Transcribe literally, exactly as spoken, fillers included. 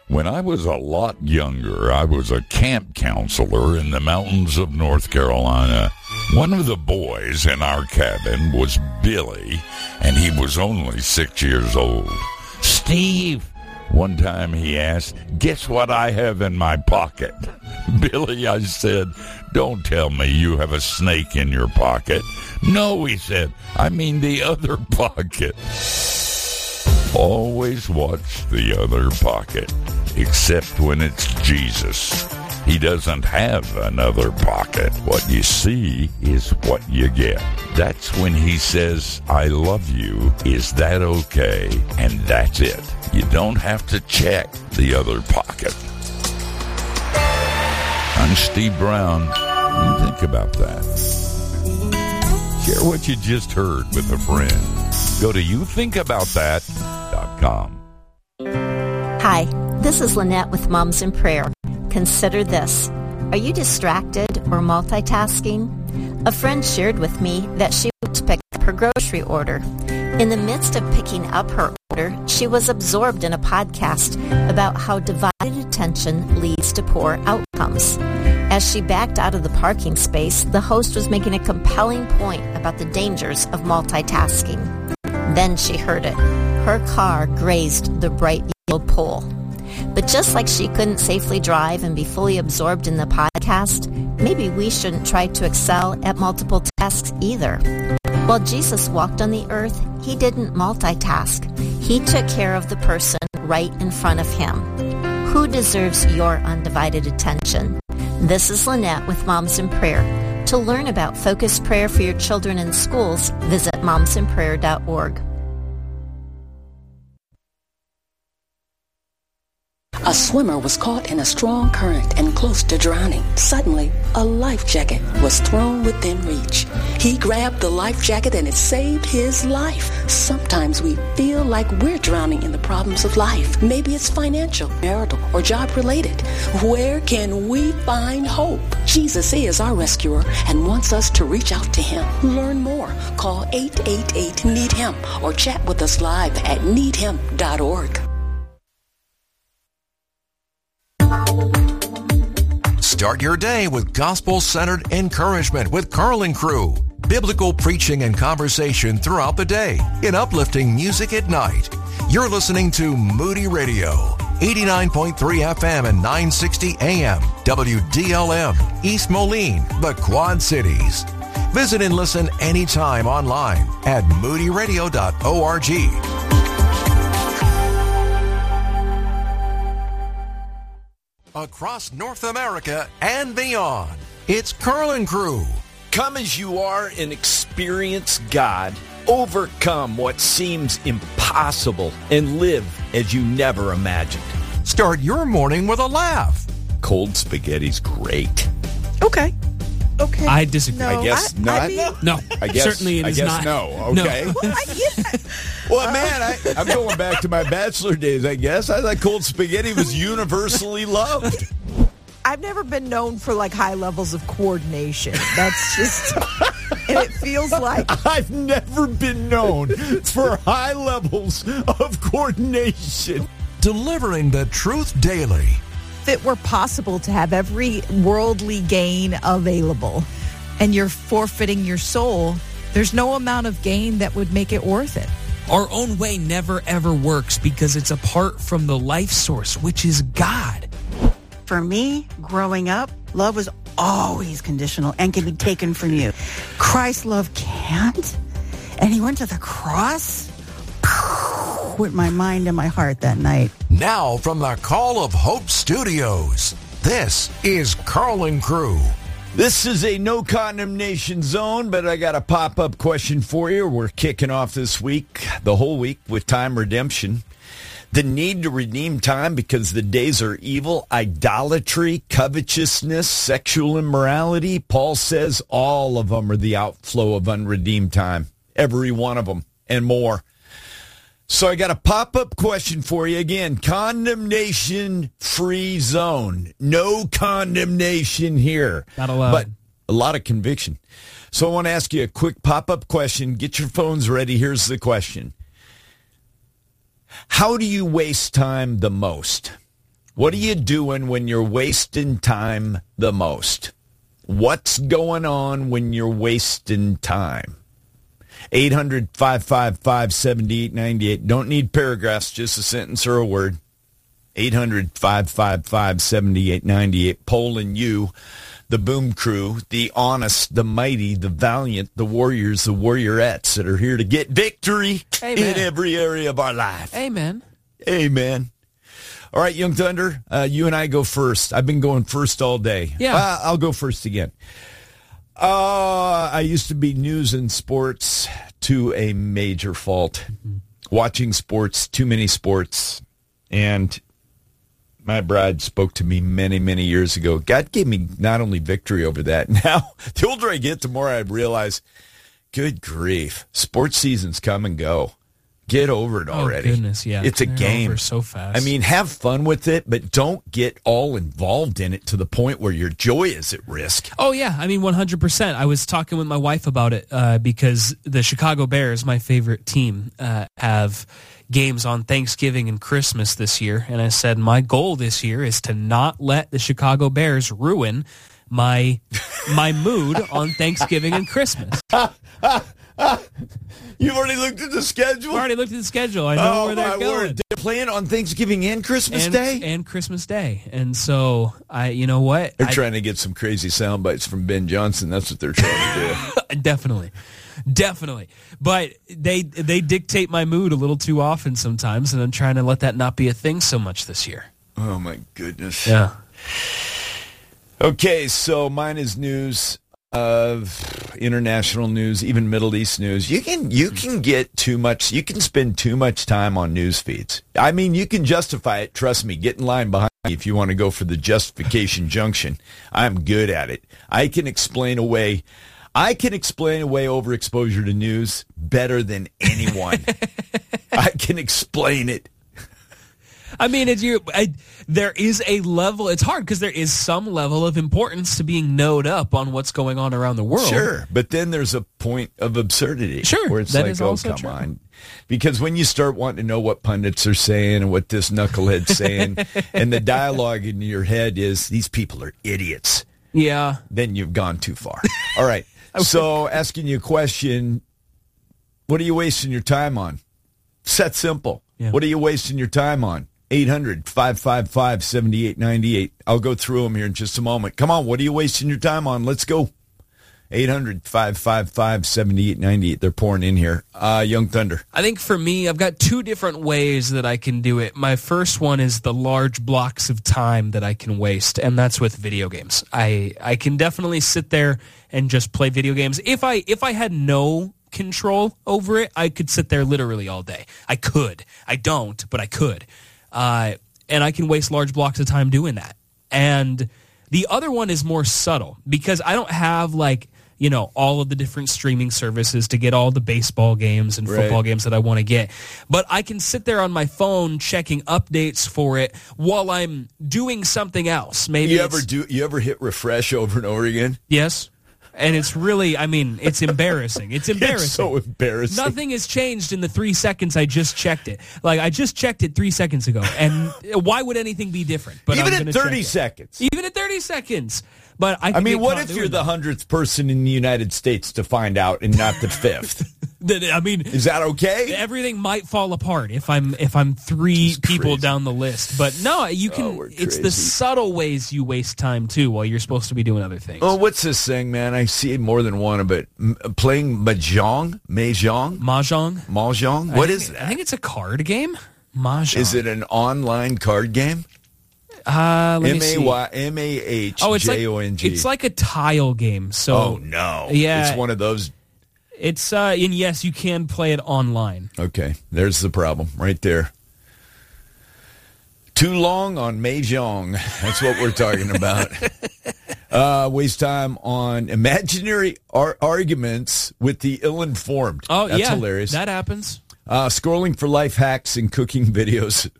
When I was a lot younger, I was a camp counselor in the mountains of North Carolina. One of the boys in our cabin was Billy, and he was only six years old. Steve, one time he asked, guess what I have in my pocket? Billy, I said, don't tell me you have a snake in your pocket. No, he said, I mean the other pocket. Always watch the other pocket, except when it's Jesus. He doesn't have another pocket. What you see is what you get. That's when he says, I love you. Is that okay? And that's it. You don't have to check the other pocket. I'm Steve Brown. Think about that. Share what you just heard with a friend. Go to you think about that dot com. Hi, this is Lynette with Moms in Prayer. Consider this. Are you distracted or multitasking? A friend shared with me that she went to pick up her grocery order. In the midst of picking up her order, she was absorbed in a podcast about how divided attention leads to poor outcomes. As she backed out of the parking space, the host was making a compelling point about the dangers of multitasking. Then she heard it. Her car grazed the bright yellow pole. But just like she couldn't safely drive and be fully absorbed in the podcast, maybe we shouldn't try to excel at multiple tasks either. While Jesus walked on the earth, he didn't multitask. He took care of the person right in front of him. Who deserves your undivided attention? This is Lynette with Moms in Prayer. To learn about focused prayer for your children in schools, visit moms in prayer dot org. A swimmer was caught in a strong current and close to drowning. Suddenly, a life jacket was thrown within reach. He grabbed the life jacket and it saved his life. Sometimes we feel like we're drowning in the problems of life. Maybe it's financial, marital, or job-related. Where can we find hope? Jesus is our rescuer and wants us to reach out to him. Learn more. Call eight eight eight, need him or chat with us live at need him dot org. Start your day with gospel-centered encouragement with Carl and Crew. Biblical preaching and conversation throughout the day in uplifting music at night. You're listening to Moody Radio, eighty-nine point three F M and nine sixty A M, W D L M, East Moline, the Quad Cities. Visit and listen anytime online at moody radio dot org. Across North America and beyond, it's Carl and Crew. Come as you are and experience God. Overcome what seems impossible and live as you never imagined. Start your morning with a laugh. Cold spaghetti's great. Okay. Okay. I disagree. No, I guess I, not. I mean, No, I guess, certainly it I is guess not. no. Okay. No. well, I get Well, man, I, I'm going back to my bachelor days, I guess. I thought cold spaghetti was universally loved. I've never been known for like high levels of coordination. That's just, and it feels like I've never been known for high levels of coordination. Delivering the truth daily. if it were possible to have every worldly gain available and you're forfeiting your soul, there's no amount of gain that would make it worth it. Our own way never, ever works because it's apart from the life source, which is God. For me, growing up, love was always conditional and can be taken from you. Christ's love can't. And he went to the cross with my mind and my heart that night. Now from the Call of Hope Studios, this is Carl and Crew. This is a no condemnation zone, but I got a pop-up question for you. We're kicking off this week, the whole week, with time redemption. The need to redeem time because the days are evil, idolatry, covetousness, sexual immorality. Paul says all of them are the outflow of unredeemed time, every one of them, and more. So I got a pop-up question for you. Again, condemnation-free zone. No condemnation here. Not allowed. But a lot of conviction. So I want to ask you a quick pop-up question. Get your phones ready. Here's the question. How do you waste time the most? What are you doing when you're wasting time the most? What's going on when you're wasting time? eight hundred, five five five, seven eight nine eight. Don't need paragraphs, just a sentence or a word. eight hundred, five five five, seven eight nine eight. Polling you, the Boom Crew, the honest, the mighty, the valiant, the warriors, the warriorettes that are here to get victory Amen. in every area of our life. Amen. Amen. All right, Young Thunder, uh, you and I go first. I've been going first all day. Yeah. Uh, I'll go first again. Uh, I used to be news and sports to a major fault. Mm-hmm. Watching sports, too many sports, and my bride spoke to me many, many years ago. God gave me not only victory over that. Now, the older I get, the more I realize, good grief, sports seasons come and go. Get over it already. Oh, goodness, yeah. It's a They're game. over so fast. I mean, have fun with it, but don't get all involved in it to the point where your joy is at risk. Oh, yeah. I mean, one hundred percent. I was talking with my wife about it uh, because the Chicago Bears, my favorite team, uh, have games on Thanksgiving and Christmas this year. And I said, my goal this year is to not let the Chicago Bears ruin my my mood on Thanksgiving and Christmas. You've already looked at the schedule? I've already looked at the schedule. I know oh, where they're my going. Word. They're playing on Thanksgiving and Christmas and, Day? And Christmas Day. And so, I, you know what? They're I, trying to get some crazy sound bites from Ben Johnson. That's what they're trying to do. Definitely. Definitely. But they they dictate my mood a little too often sometimes, and I'm trying to let that not be a thing so much this year. Oh, my goodness. Yeah. Okay, so mine is news of international news, even Middle East news. You can you can get too much. You can spend too much time on news feeds. I mean, you can justify it. Trust me. Get in line behind me if you want to go for the justification junction. I'm good at it. I can explain away. I can explain away overexposure to news better than anyone. I can explain it. I mean, it's you. I, there is a level. It's hard because there is some level of importance to being knowed up on what's going on around the world. Sure, but then there's a point of absurdity. Sure, where it's that like, is oh, also come true. on. Because when you start wanting to know what pundits are saying and what this knucklehead's saying, and the dialogue in your head is, these people are idiots. Yeah. Then you've gone too far. All right. So asking you a question, what are you wasting your time on? It's that simple. Yeah. What are you wasting your time on? eight hundred, five five five, seven eight nine eight. I'll go through them here in just a moment. Come on, what are you wasting your time on? Let's go. eight hundred, five five five, seven eight nine eight. They're pouring in here. Uh, Young Thunder. I think for me, I've got two different ways that I can do it. My first one is the large blocks of time that I can waste, and that's with video games. I, I can definitely sit there and just play video games. If I if I had no control over it, I could sit there literally all day. I could. I don't, but I could. Uh, and I can waste large blocks of time doing that. And the other one is more subtle because I don't have like, you know, all of the different streaming services to get all the baseball games and football right. games that I want to get. But I can sit there on my phone checking updates for it while I'm doing something else. Maybe You ever do? You ever hit refresh over and over again? Yes. And it's really, I mean, it's embarrassing. It's embarrassing. It's so embarrassing. Nothing has changed in the three seconds I just checked it. Like, I just checked it three seconds ago. And why would anything be different? But Even I'm at gonna thirty check it. seconds. Even at thirty seconds. But I, I can mean, get what caught if doing you're the that. hundredth person in the United States to find out and not the fifth? That- I mean, Is that okay? everything might fall apart if I'm if I'm three It's people crazy. down the list. But no, you can. Oh, we're it's the crazy. subtle ways you waste time too, while you're supposed to be doing other things. Oh, what's this thing, man? I see more than one of it. M- playing Mahjong? Mahjong? Mahjong. Mahjong? I What think- is that? I think it's a card game. Mahjong. Is it an online card game? Uh, let me M A see. Y M A H Oh, it's like J O N G. it's like a tile game. So Oh, no. Yeah. It's one of those. it's uh, and yes, you can play it online. Okay, there's the problem right there. Too long on Mahjong. That's what we're talking about. Uh, waste time on imaginary ar- arguments with the ill-informed. Oh, That's yeah, hilarious. that happens. Uh, scrolling for life hacks and cooking videos